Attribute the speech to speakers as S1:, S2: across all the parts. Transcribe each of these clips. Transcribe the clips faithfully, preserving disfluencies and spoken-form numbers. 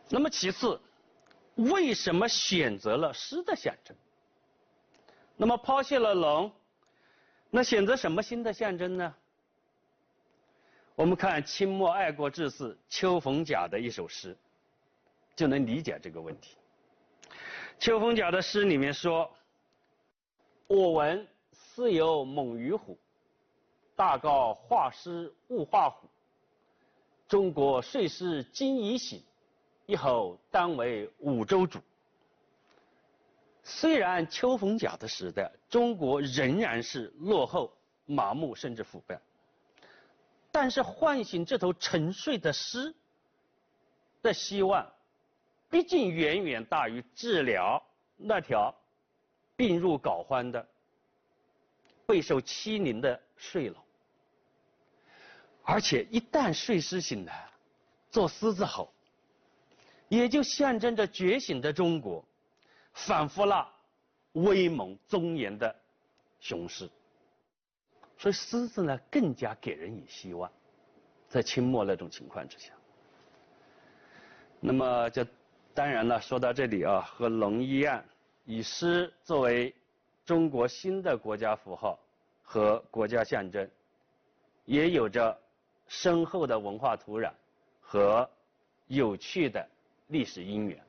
S1: 那么其次，为什么选择了诗的象征？那么抛弃了龙，那选择什么新的象征呢？我们看清末爱国志士丘逢甲的一首诗，就能理解这个问题。丘逢甲的诗里面说：“我闻斯有猛于虎，大告画师勿画虎。中国岁诗今已醒，一吼当为五洲主。”虽然丘逢甲的时代，中国仍然是落后、麻木甚至腐败，但是唤醒这头沉睡的诗的希望，毕竟远远大于治疗那条病入膏肓的、备受欺凌的睡老。而且一旦睡狮醒来，做狮子吼，也就象征着觉醒的中国反复了威猛庄严的雄狮。所以狮子呢更加给人以希望，在清末那种情况之下。那么就当然了，说到这里啊，和龙一样，以狮作为中国新的国家符号和国家象征，也有着深厚的文化土壤和有趣的历史因缘。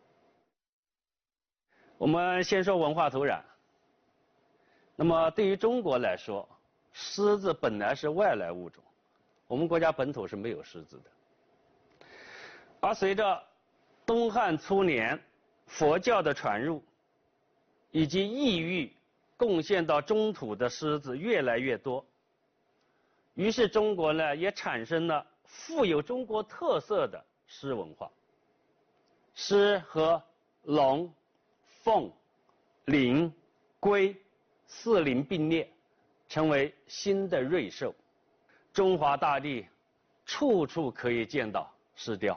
S1: 我们先说文化土壤。那么对于中国来说，狮子本来是外来物种，我们国家本土是没有狮子的。而随着东汉初年佛教的传入，以及异域贡献到中土的狮子越来越多，于是中国呢也产生了富有中国特色的狮文化。狮和龙、凤、麟、龟四麟并列，成为新的瑞兽。中华大地处处可以见到狮雕。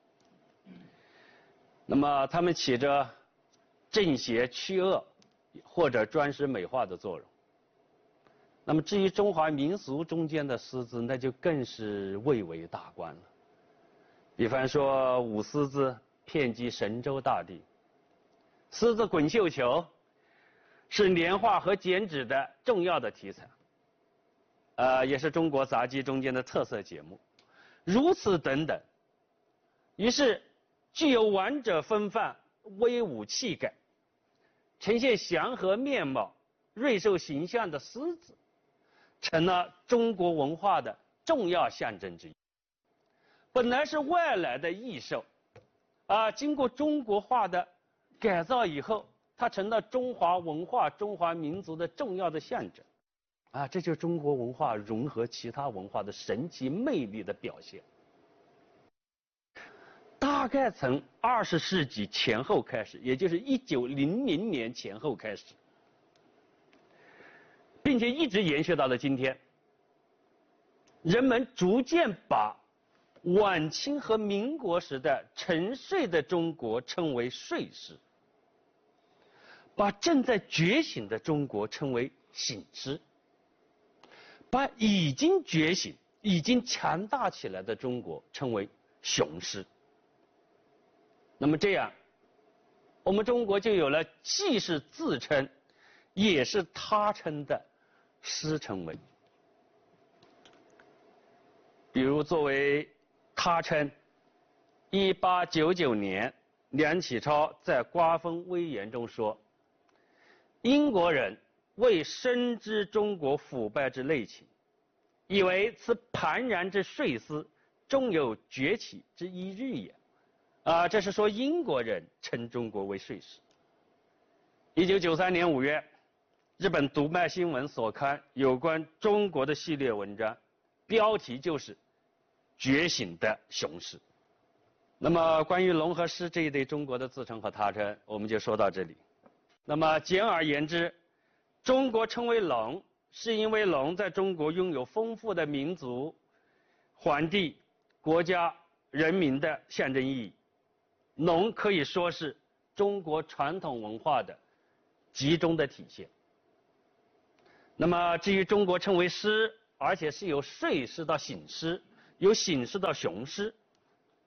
S1: 那么它们起着正邪驱恶或者装饰美化的作用。那么至于中华民俗中间的狮子，那就更是蔚为大观了。比方说舞狮子遍及神州大地，狮子滚绣球是年画和剪纸的重要的题材，呃，也是中国杂技中间的特色节目。如此等等，于是具有王者风范、威武气概，呈现祥和面貌、瑞兽形象的狮子，成了中国文化的重要象征之一。本来是外来的异兽，啊，经过中国化的改造以后，它成了中华文化、中华民族的重要的象征。啊，这就是中国文化融合其他文化的神奇魅力的表现。大概从二十世纪前后开始，也就是一九零零年前后开始，并且一直延续到了今天，人们逐渐把晚清和民国时代沉睡的中国称为睡狮，把正在觉醒的中国称为醒狮，把已经觉醒、已经强大起来的中国称为雄狮。那么这样，我们中国就有了既是自称也是他称的狮称谓。比如作为他称，一八九九年梁启超在《瓜风微言》中说：“英国人为深知中国腐败之内情，以为此庞然之睡狮，终有崛起之一日也。”啊，这是说英国人称中国为睡狮。一九九三年五月，日本读卖新闻所刊有关中国的系列文章，标题就是“觉醒的雄狮”。那么关于龙和狮这一对中国的自称和他称，我们就说到这里。那么简而言之，中国称为龙，是因为龙在中国拥有丰富的民族、皇帝、国家、人民的象征意义。龙可以说是中国传统文化的集中的体现。那么至于中国称为狮，而且是由睡狮到醒狮，由醒狮到雄狮，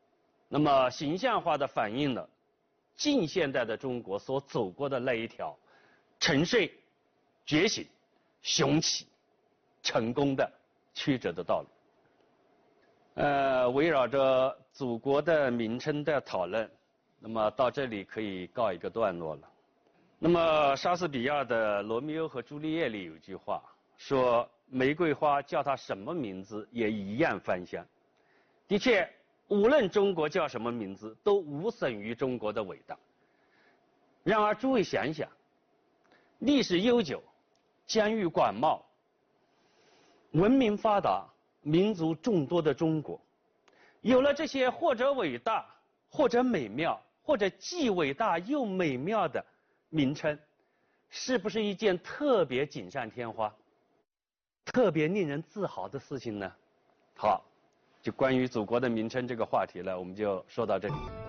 S1: 那么形象化的反映了近现代的中国所走过的那一条沉睡、觉醒、雄起、成功的曲折的道路。呃，围绕着祖国的名称的讨论，那么到这里可以告一个段落了。那么莎士比亚的《罗密欧和朱丽叶》里有句话说：“玫瑰花叫它什么名字也一样芳香。”的确，无论中国叫什么名字，都无损于中国的伟大。然而，诸位想想，历史悠久、疆域广袤、文明发达、民族众多的中国，有了这些或者伟大、或者美妙、或者既伟大又美妙的名称，是不是一件特别锦上添花、特别令人自豪的事情呢？好，就关于祖国的名称这个话题呢，我们就说到这里。